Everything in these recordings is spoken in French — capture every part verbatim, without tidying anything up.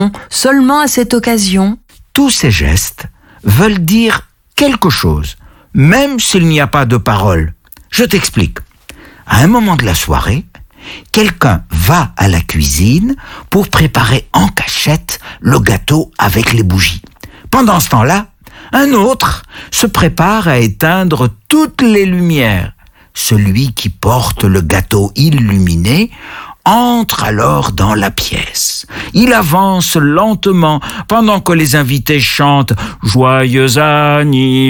seulement à cette occasion. Tous ces gestes veulent dire quelque chose, même s'il n'y a pas de parole. Je t'explique. À un moment de la soirée, quelqu'un va à la cuisine pour préparer en cachette le gâteau avec les bougies. Pendant ce temps-là, un autre se prépare à éteindre toutes les lumières. Celui qui porte le gâteau illuminé entre alors dans la pièce. Il avance lentement pendant que les invités chantent « Joyeux anniversaire »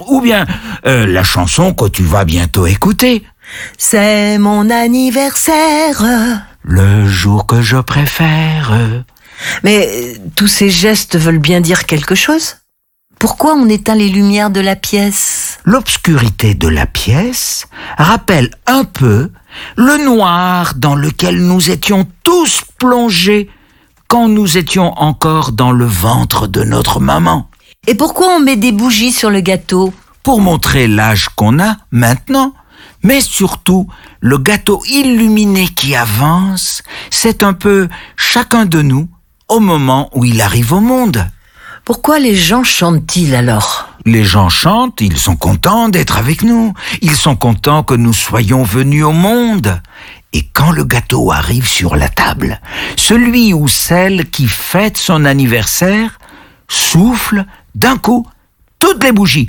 ou bien euh, la chanson que tu vas bientôt écouter. C'est mon anniversaire. Le jour que je préfère. Mais euh, tous ces gestes veulent bien dire quelque chose? Pourquoi on éteint les lumières de la pièce? L'obscurité de la pièce rappelle un peu le noir dans lequel nous étions tous plongés quand nous étions encore dans le ventre de notre maman. Et pourquoi on met des bougies sur le gâteau? Pour montrer l'âge qu'on a maintenant, mais surtout le gâteau illuminé qui avance, c'est un peu chacun de nous au moment où il arrive au monde. Pourquoi les gens chantent-ils alors? Les gens chantent, ils sont contents d'être avec nous. Ils sont contents que nous soyons venus au monde. Et quand le gâteau arrive sur la table, celui ou celle qui fête son anniversaire souffle d'un coup toutes les bougies.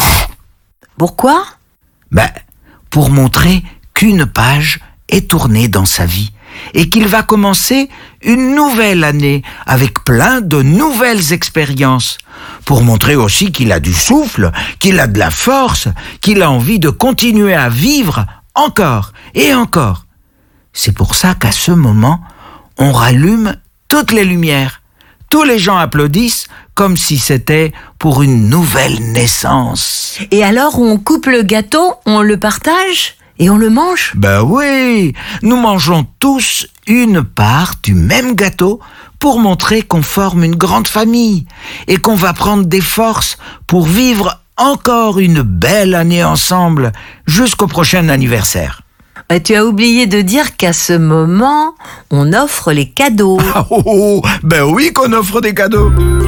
Pourquoi? Ben, pour montrer qu'une page est tournée dans sa vie et qu'il va commencer une nouvelle année avec plein de nouvelles expériences. Pour montrer aussi qu'il a du souffle, qu'il a de la force, qu'il a envie de continuer à vivre encore et encore. C'est pour ça qu'à ce moment, on rallume toutes les lumières. Tous les gens applaudissent comme si c'était pour une nouvelle naissance. Et alors on coupe le gâteau, on le partage et on le mange? Ben oui, nous mangeons tous une part du même gâteau pour montrer qu'on forme une grande famille et qu'on va prendre des forces pour vivre encore une belle année ensemble jusqu'au prochain anniversaire. Et tu as oublié de dire qu'à ce moment, on offre les cadeaux. Ah, oh, oh, ben oui qu'on offre des cadeaux.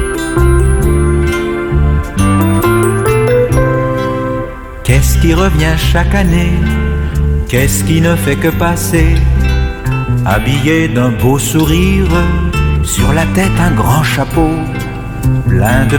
Qu'est-ce qui revient chaque année? Qu'est-ce qui ne fait que passer? Habillé d'un beau sourire, sur la tête un grand chapeau, plein de